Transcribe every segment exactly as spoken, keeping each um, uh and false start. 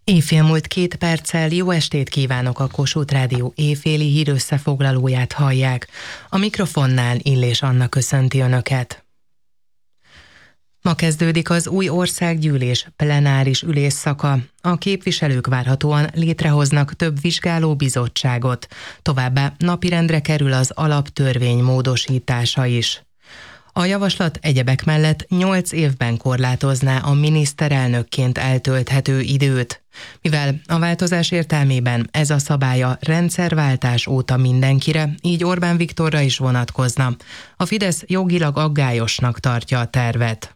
Éjfél múlt két perccel, jó estét kívánok, a Kossuth Rádió éjféli hírössefoglalóját hallják. A mikrofonnál Illés Anna köszönti Önöket. Ma kezdődik az új országgyűlés plenáris ülésszaka. A képviselők várhatóan létrehoznak több vizsgálóbizottságot. Továbbá napirendre kerül az alaptörvény módosítása is. A javaslat egyebek mellett nyolc évben korlátozná a miniszterelnökként eltölthető időt. Mivel a változás értelmében ez a szabály a rendszerváltás óta mindenkire, így Orbán Viktorra is vonatkozna. A Fidesz jogilag aggályosnak tartja a tervet.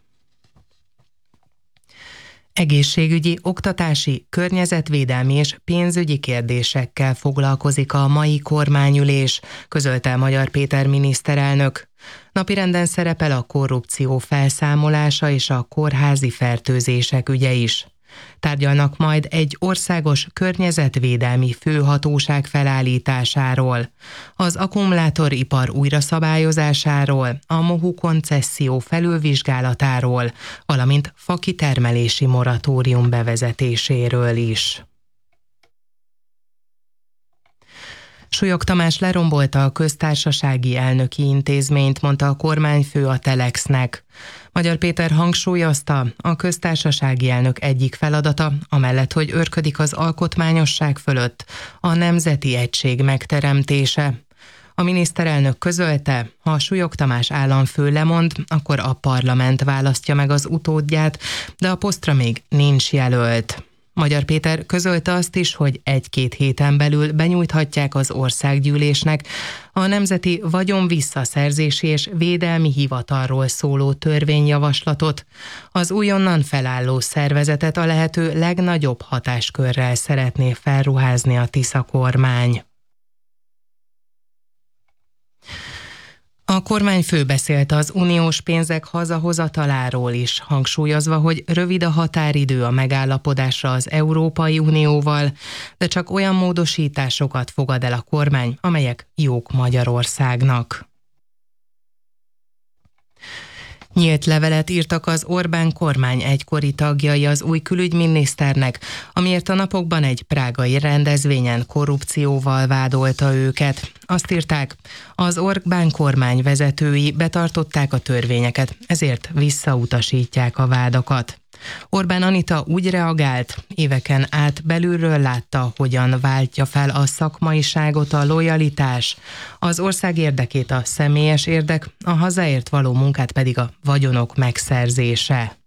Egészségügyi, oktatási, környezetvédelmi és pénzügyi kérdésekkel foglalkozik a mai kormányülés, közölte Magyar Péter miniszterelnök. Napirenden szerepel a korrupció felszámolása és a kórházi fertőzések ügye is. Tárgyalnak majd egy országos környezetvédelmi főhatóság felállításáról, az akkumulátoripar újraszabályozásáról, a MOHU koncesszió felülvizsgálatáról, valamint fakitermelési moratórium bevezetéséről is. Súlyog Tamás lerombolta a köztársasági elnöki intézményt, mondta a kormányfő a Telexnek. Magyar Péter hangsúlyozta, a köztársasági elnök egyik feladata, amellett, hogy őrködik az alkotmányosság fölött, a nemzeti egység megteremtése. A miniszterelnök közölte, ha Súlyog Tamás államfő lemond, akkor a parlament választja meg az utódját, de a posztra még nincs jelölt. Magyar Péter közölte azt is, hogy egy-két héten belül benyújthatják az országgyűlésnek a Nemzeti Vagyon Visszaszerzési és Védelmi Hivatalról szóló törvényjavaslatot. Az újonnan felálló szervezetet a lehető legnagyobb hatáskörrel szeretné felruházni a Tisza kormány. A kormányfő beszélt az uniós pénzek hazahozataláról is, hangsúlyozva, hogy rövid a határidő a megállapodásra az Európai Unióval, de csak olyan módosításokat fogad el a kormány, amelyek jók Magyarországnak. Nyílt levelet írtak az Orbán kormány egykori tagjai az új külügyminiszternek, amiért a napokban egy prágai rendezvényen korrupcióval vádolta őket. Azt írták, az Orbán kormány vezetői betartották a törvényeket, ezért visszautasítják a vádakat. Orbán Anita úgy reagált, éveken át belülről látta, hogyan váltja fel a szakmaiságot a lojalitás, az ország érdekét a személyes érdek, a hazáért való munkát pedig a vagyonok megszerzése.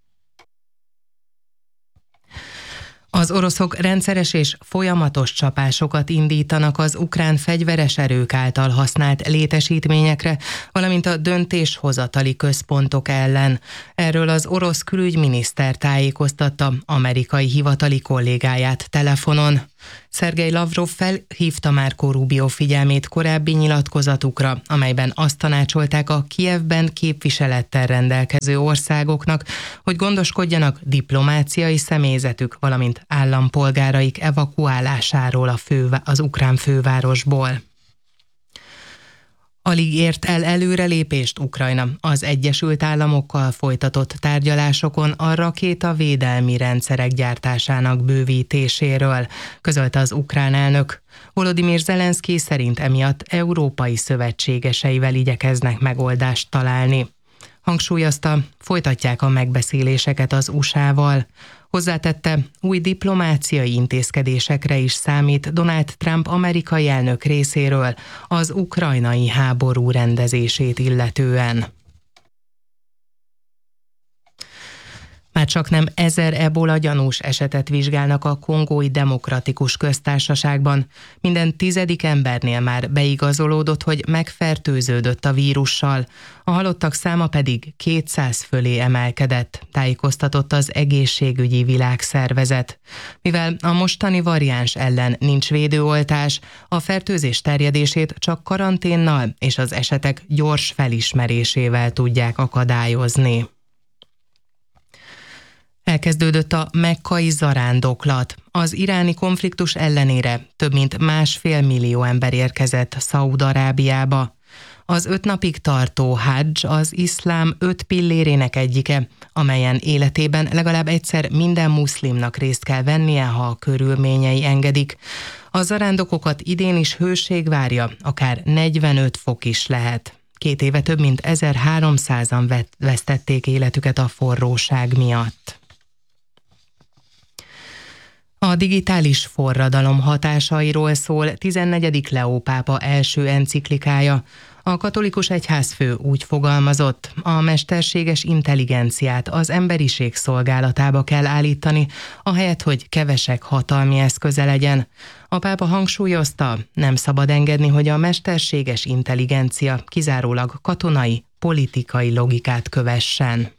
Az oroszok rendszeres és folyamatos csapásokat indítanak az ukrán fegyveres erők által használt létesítményekre, valamint a döntéshozatali központok ellen. Erről az orosz külügyminiszter tájékoztatta amerikai hivatali kollégáját telefonon. Szergej Lavrov felhívta Marco Rubio figyelmét korábbi nyilatkozatukra, amelyben azt tanácsolták a Kijevben képviselettel rendelkező országoknak, hogy gondoskodjanak diplomáciai személyzetük, valamint állampolgáraik evakuálásáról a fővá- az ukrán fővárosból. Alig ért el előrelépést Ukrajna az Egyesült Államokkal folytatott tárgyalásokon a rakétavédelmi rendszerek gyártásának bővítéséről, közölte az ukrán elnök. Volodymyr Zelenszky szerint emiatt európai szövetségeseivel igyekeznek megoldást találni. Hangsúlyozta, folytatják a megbeszéléseket az u es á-val. Hozzátette, új diplomáciai intézkedésekre is számít Donald Trump amerikai elnök részéről az ukrajnai háború rendezését illetően. Már csaknem ezer ebola gyanús esetet vizsgálnak a Kongói Demokratikus Köztársaságban. Minden tizedik embernél már beigazolódott, hogy megfertőződött a vírussal, a halottak száma pedig kétszáz fölé emelkedett, tájékoztatott az Egészségügyi Világszervezet. Mivel a mostani variáns ellen nincs védőoltás, a fertőzés terjedését csak karanténnal és az esetek gyors felismerésével tudják akadályozni. Elkezdődött a mekkai zarándoklat. Az iráni konfliktus ellenére több mint másfél millió ember érkezett Szaúd-Arábiába. Az öt napig tartó hadzs az iszlám öt pillérének egyike, amelyen életében legalább egyszer minden muszlimnak részt kell vennie, ha a körülményei engedik. A zarándokokat idén is hőség várja, akár negyvenöt fok is lehet. Két éve több mint ezerháromszázan vesztették életüket a forróság miatt. A digitális forradalom hatásairól szól tizennegyedik Leó pápa első enciklikája. A katolikus egyházfő úgy fogalmazott, a mesterséges intelligenciát az emberiség szolgálatába kell állítani, ahelyett, hogy kevesek hatalmi eszköze legyen. A pápa hangsúlyozta, nem szabad engedni, hogy a mesterséges intelligencia kizárólag katonai, politikai logikát kövessen.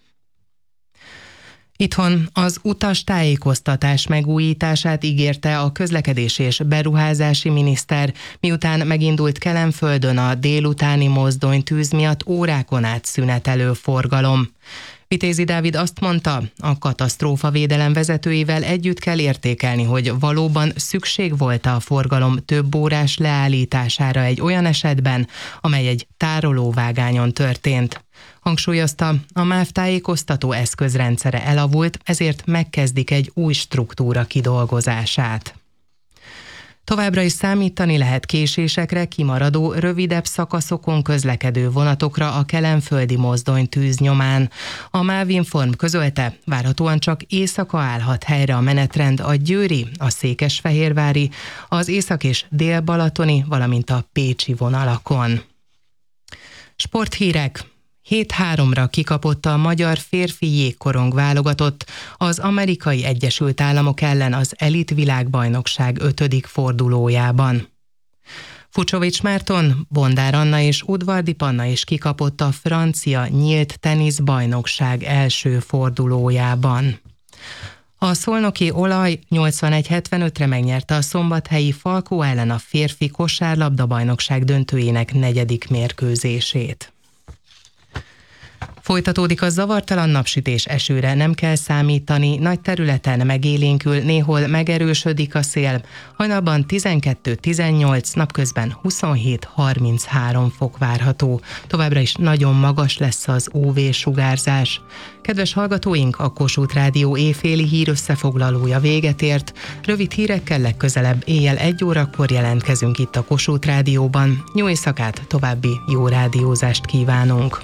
Itthon az utas tájékoztatás megújítását ígérte a közlekedési és beruházási miniszter, miután megindult Kelenföldön a délutáni mozdonytűz miatt órákon át szünetelő forgalom. Vitézi Dávid azt mondta, a katasztrófavédelem vezetőivel együtt kell értékelni, hogy valóban szükség volt a forgalom több órás leállítására egy olyan esetben, amely egy tárolóvágányon történt. Hangsúlyozta, a MÁV tájékoztató eszközrendszere elavult, ezért megkezdik egy új struktúra kidolgozását. Továbbra is számítani lehet késésekre, kimaradó, rövidebb szakaszokon közlekedő vonatokra a kelenföldi mozdonytűz nyomán. A MÁV Inform közölte, várhatóan csak éjszaka állhat helyre a menetrend a győri, a székesfehérvári, az észak- és dél-balatoni, valamint a pécsi vonalakon. Sporthírek. hét háromra kikapott a magyar férfi jégkorong válogatott az Amerikai Egyesült Államok ellen az elit világbajnokság ötödik fordulójában. Fucsovics Márton, Bondár Anna és Udvardi Panna is kikapott a francia nyílt teniszbajnokság első fordulójában. A szolnoki Olaj nyolcvanegy hetvenötre megnyerte a szombathelyi Falkó ellen a férfi kosárlabda-bajnokság döntőjének negyedik mérkőzését. Folytatódik a zavartalan napsütés, esőre nem kell számítani, nagy területen megélénkül, néhol megerősödik a szél, hajnalban tizenkettő tizennyolc, napközben huszonhét harminchárom fok várható. Továbbra is nagyon magas lesz az ú vé-sugárzás. Kedves hallgatóink, a Kossuth Rádió éjféli hírösszefoglalója véget ért. Rövid hírekkel legközelebb éjjel egy órakor jelentkezünk itt a Kossuth Rádióban. Jó éjszakát, további jó rádiózást kívánunk!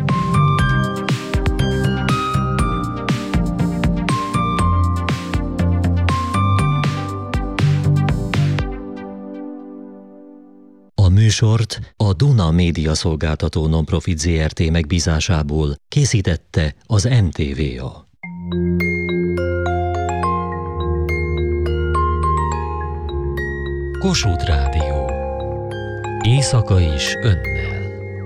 A műsort a Duna Média Szolgáltató Nonprofit zé er té megbízásából készítette az em té vé á. Kossuth Rádió. Éjszaka is önnel.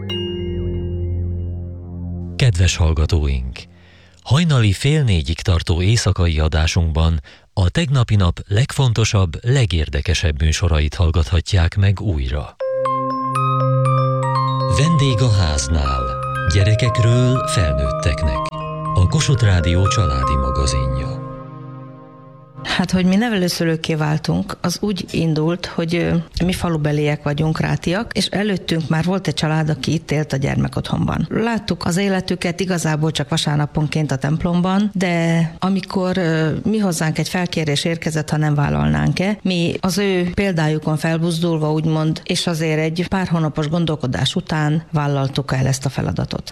Kedves hallgatóink! Hajnali fél négyig tartó éjszakai adásunkban a tegnapi nap legfontosabb, legérdekesebb műsorait hallgathatják meg újra. Vendég a háznál. Gyerekekről felnőtteknek. A Kossuth Rádió családi magazinja. Hát, hogy mi nevelőszülőkké váltunk, az úgy indult, hogy mi falubeliek vagyunk, rátiak, és előttünk már volt egy család, aki itt élt a gyermekotthonban. Láttuk az életüket igazából csak vasárnaponként a templomban, de amikor mi hozzánk egy felkérés érkezett, ha nem vállalnánk-e, mi az ő példájukon felbuzdulva úgymond, és azért egy pár hónapos gondolkodás után vállaltuk el ezt a feladatot.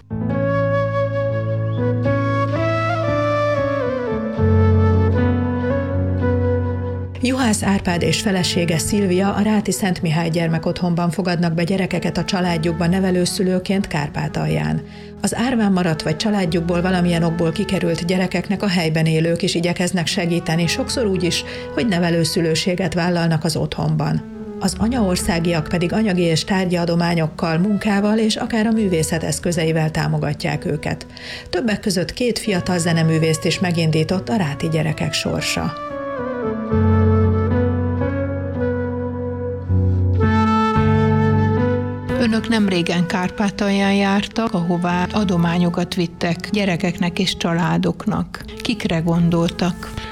Juhász Árpád és felesége Szilvia a Ráti Szent Mihály gyermekotthonban fogadnak be gyerekeket a családjukba nevelőszülőként Kárpátalján. Az árván maradt vagy családjukból valamilyen okból kikerült gyerekeknek a helyben élők is igyekeznek segíteni, sokszor úgy is, hogy nevelőszülőséget vállalnak az otthonban. Az anyaországiak pedig anyagi és tárgyi adományokkal, munkával és akár a művészet eszközeivel támogatják őket. Többek között két fiatal zeneművészt is megindított a ráti gyerekek sorsa. Önök nem régen Kárpátalján jártak, ahová adományokat vittek gyerekeknek és családoknak. Kikre gondoltak?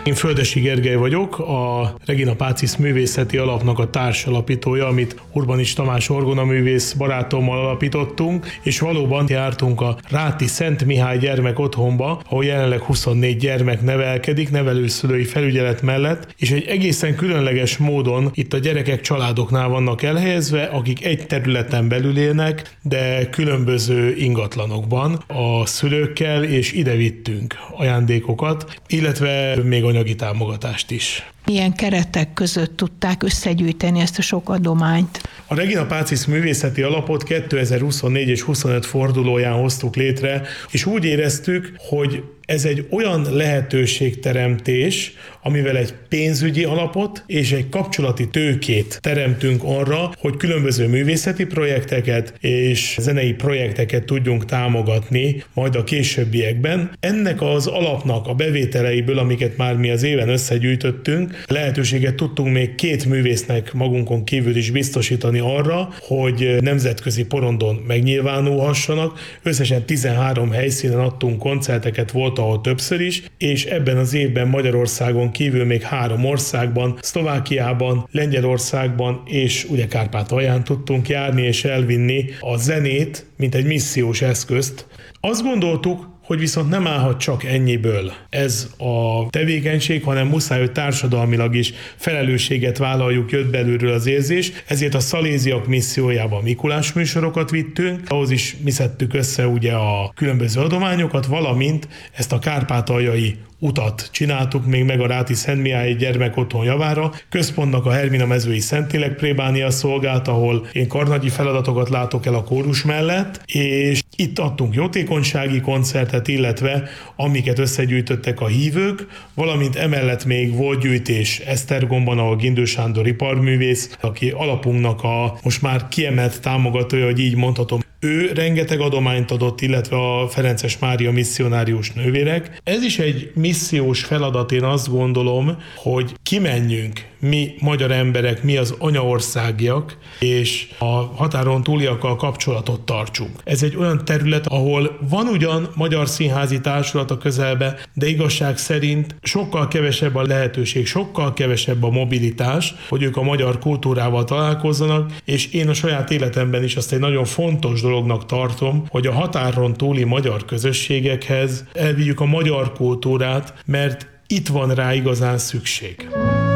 Én Földessy Gergely vagyok, a Regina Pacis Művészeti Alapnak a társalapítója, amit Urbanics Tamás orgonaművész barátommal alapítottunk, és valóban jártunk a Ráti Szent Mihály Gyermekotthonba, ahol jelenleg huszonnégy gyermek nevelkedik, nevelőszülői felügyelet mellett, és egy egészen különleges módon itt a gyerekek családoknál vannak elhelyezve, akik egy területen belül élnek, de különböző ingatlanokban a szülőkkel, és ide vittünk ajándékokat, illetve még anyagi támogatást is. Milyen keretek között tudták összegyűjteni ezt a sok adományt? A Regina Pacis Művészeti Alapot kétezer-huszonnégy és huszonöt fordulóján hoztuk létre, és úgy éreztük, hogy ez egy olyan lehetőségteremtés, amivel egy pénzügyi alapot és egy kapcsolati tőkét teremtünk arra, hogy különböző művészeti projekteket és zenei projekteket tudjunk támogatni majd a későbbiekben. Ennek az alapnak a bevételeiből, amiket már mi az éven összegyűjtöttünk, lehetőséget tudtunk még két művésznek magunkon kívül is biztosítani arra, hogy nemzetközi porondon megnyilvánulhassanak. Összesen tizenhárom helyszínen adtunk koncerteket, volt ahol többször is, és ebben az évben Magyarországon kívül még három országban, Szlovákiában, Lengyelországban és ugye Kárpátalján tudtunk járni és elvinni a zenét, mint egy missziós eszközt. Azt gondoltuk, hogy viszont nem állhat csak ennyiből ez a tevékenység, hanem muszáj, hogy társadalmilag is felelősséget vállaljuk, jött belülről az érzés, ezért a Szaléziak missziójában Mikulás műsorokat vittünk, ahhoz is mi szedtük össze ugye a különböző adományokat, valamint ezt a kárpátaljai utat csináltuk még meg a Ráti Szent Mihály Gyermekotthon javára. Központnak a Hermina mezői Szentlélek plébánia szolgált, ahol én karnagyi feladatokat látok el a kórus mellett, és itt adtunk jótékonysági koncertet, illetve amiket összegyűjtöttek a hívők, valamint emellett még volt gyűjtés Esztergomban, ahol Gindő Sándor iparművész, aki alapunknak a most már kiemelt támogatója, hogy így mondhatom, ő rengeteg adományt adott, illetve a Ferences Mária misszionárius nővérek. Ez is egy missziós feladat, én azt gondolom, hogy kimenjünk mi magyar emberek, mi az anyaországiak, és a határon túliakkal kapcsolatot tartsunk. Ez egy olyan terület, ahol van ugyan magyar színházi társulat a közelbe, de igazság szerint sokkal kevesebb a lehetőség, sokkal kevesebb a mobilitás, hogy ők a magyar kultúrával találkozzanak, és én a saját életemben is azt egy nagyon fontos dolognak tartom, hogy a határon túli magyar közösségekhez elvigyük a magyar kultúrát, mert itt van rá igazán szükség.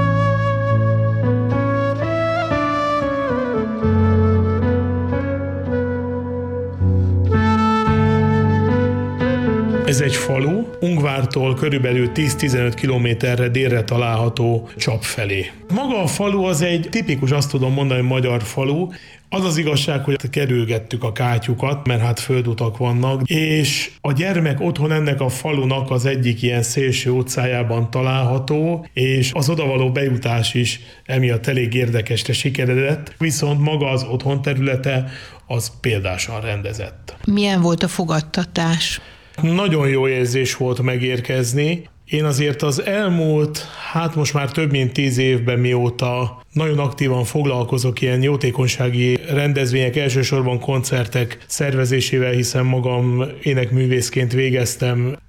Ez egy falu, Ungvártól körülbelül tíz-tizenöt kilométerre délre található Csap felé. Maga a falu az egy tipikus, azt tudom mondani, magyar falu. Az az igazság, hogy kerülgettük a kátyukat, mert hát földutak vannak, és a gyermek otthon ennek a falunak az egyik ilyen szélső utcájában található, és az odavaló bejutás is emiatt elég érdekesre sikeredett, viszont maga az otthon területe az példásan rendezett. Milyen volt a fogadtatás? Nagyon jó érzés volt megérkezni. Én azért az elmúlt, hát most már több mint tíz évben, mióta nagyon aktívan foglalkozok ilyen jótékonysági rendezvények, elsősorban koncertek szervezésével, hiszen magam énekművészként végeztem